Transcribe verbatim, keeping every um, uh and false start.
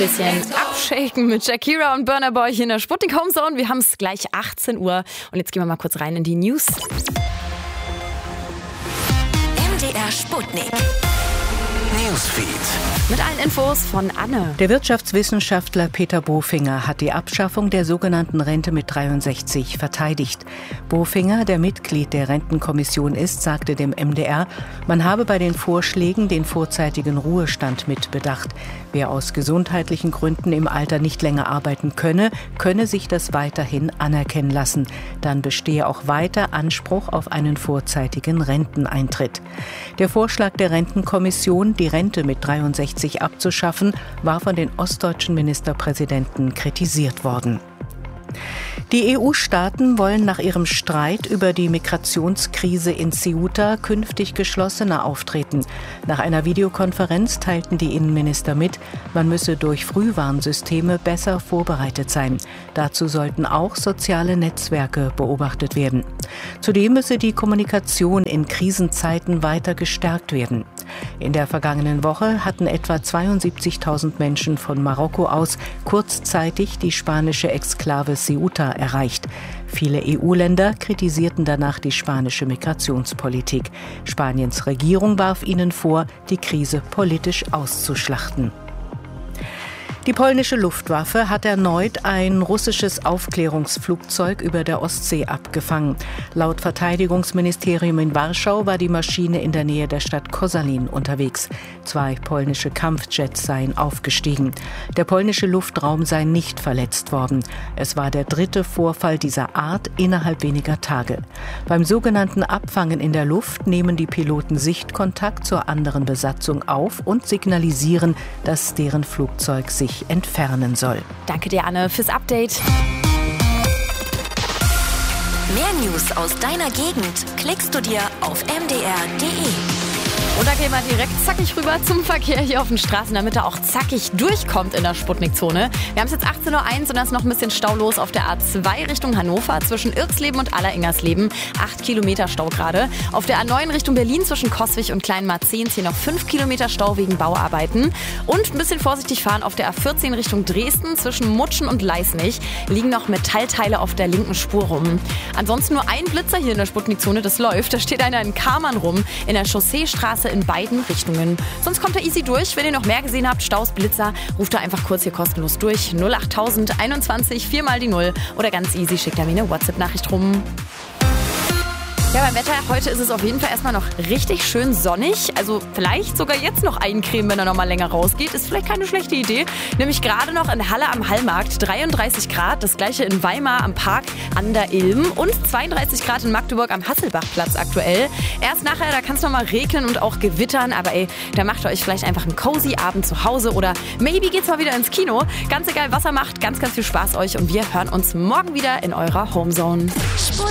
Bisschen abshaken mit Shakira und Burna Boy hier in der Sputnik Homezone. Wir haben es gleich achtzehn Uhr und jetzt gehen wir mal kurz rein in die News. M D R Sputnik Newsfeed. Mit allen Infos von Anne. Der Wirtschaftswissenschaftler Peter Bofinger hat die Abschaffung der sogenannten Rente mit dreiundsechzig verteidigt. Bofinger, der Mitglied der Rentenkommission ist, sagte dem M D R, man habe bei den Vorschlägen den vorzeitigen Ruhestand mitbedacht. Wer aus gesundheitlichen Gründen im Alter nicht länger arbeiten könne, könne sich das weiterhin anerkennen lassen. Dann bestehe auch weiter Anspruch auf einen vorzeitigen Renteneintritt. Der Vorschlag der Rentenkommission, die Rente mit dreiundsechzig abzuschaffen, war von den ostdeutschen Ministerpräsidenten kritisiert worden. Die E U-Staaten wollen nach ihrem Streit über die Migrationskrise in Ceuta künftig geschlossener auftreten. Nach einer Videokonferenz teilten die Innenminister mit, man müsse durch Frühwarnsysteme besser vorbereitet sein. Dazu sollten auch soziale Netzwerke beobachtet werden. Zudem müsse die Kommunikation in Krisenzeiten weiter gestärkt werden. In der vergangenen Woche hatten etwa zweiundsiebzigtausend Menschen von Marokko aus kurzzeitig die spanische Exklave Ceuta erreicht. Viele E U-Länder kritisierten danach die spanische Migrationspolitik. Spaniens Regierung warf ihnen vor, die Krise politisch auszuschlachten. Die polnische Luftwaffe hat erneut ein russisches Aufklärungsflugzeug über der Ostsee abgefangen. Laut Verteidigungsministerium in Warschau war die Maschine in der Nähe der Stadt Koszalin unterwegs. Zwei polnische Kampfjets seien aufgestiegen. Der polnische Luftraum sei nicht verletzt worden. Es war der dritte Vorfall dieser Art innerhalb weniger Tage. Beim sogenannten Abfangen in der Luft nehmen die Piloten Sichtkontakt zur anderen Besatzung auf und signalisieren, dass deren Flugzeug sich entfernen soll. Danke dir, Anne, fürs Update. Mehr News aus deiner Gegend klickst du dir auf m d r punkt d e. Und da gehen wir direkt zackig rüber zum Verkehr hier auf den Straßen, damit er auch zackig durchkommt in der Sputnik-Zone. Wir haben es jetzt achtzehn Uhr eins und da ist noch ein bisschen Stau los auf der A zwei Richtung Hannover zwischen Irxleben und Alleringers-Leben. Acht Kilometer Stau gerade. Auf der A neun Richtung Berlin zwischen Coswig und Kleinmarzehns hier noch fünf Kilometer Stau wegen Bauarbeiten. Und ein bisschen vorsichtig fahren auf der A vierzehn Richtung Dresden zwischen Mutschen und Leisnig. Liegen noch Metallteile auf der linken Spur rum. Ansonsten nur ein Blitzer hier in der Sputnik-Zone, das läuft. Da steht einer in Kammern rum in der Chausseestraße in beiden Richtungen. Sonst kommt er easy durch. Wenn ihr noch mehr gesehen habt, Staus, Blitzer, ruft da einfach kurz hier kostenlos durch. null achttausend einundzwanzig, vier mal die null oder ganz easy, schickt er mir eine WhatsApp-Nachricht rum. Ja, beim Wetter heute ist es auf jeden Fall erstmal noch richtig schön sonnig. Also vielleicht sogar jetzt noch eincremen, wenn er noch mal länger rausgeht. Ist vielleicht keine schlechte Idee. Nämlich gerade noch in Halle am Hallmarkt dreiunddreißig Grad. Das gleiche in Weimar am Park an der Ilm. Und zweiunddreißig Grad in Magdeburg am Hasselbachplatz aktuell. Erst nachher, da kann es noch mal regnen und auch gewittern. Aber ey, da macht ihr euch vielleicht einfach einen cozy Abend zu Hause. Oder maybe geht's mal wieder ins Kino. Ganz egal, was er macht. Ganz, ganz viel Spaß euch. Und wir hören uns morgen wieder in eurer Homezone. Sputnik.